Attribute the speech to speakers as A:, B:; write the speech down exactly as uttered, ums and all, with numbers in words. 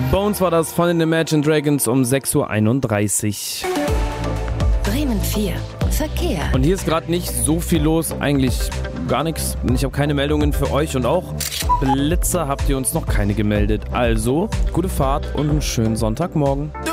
A: Bones war das von den Imagine Dragons um sechs Uhr einunddreißig.
B: Bremen vier. Verkehr.
A: Und hier ist gerade nicht so viel los, eigentlich gar nichts. Ich habe keine Meldungen für euch und auch Blitzer habt ihr uns noch keine gemeldet. Also, gute Fahrt und einen schönen Sonntagmorgen.